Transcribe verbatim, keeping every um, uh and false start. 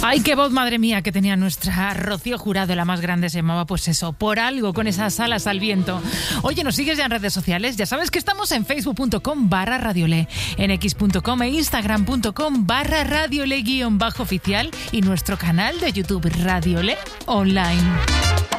Ay, qué voz, madre mía, que tenía nuestra Rocío Jurado, la más grande, se llamaba pues eso, por algo, con esas alas al viento. Oye, ¿nos sigues ya en redes sociales? Ya sabes que estamos en facebook.com barra radiole, en x.com e instagram.com barra radiole guión bajo oficial y nuestro canal de YouTube Radiole Online.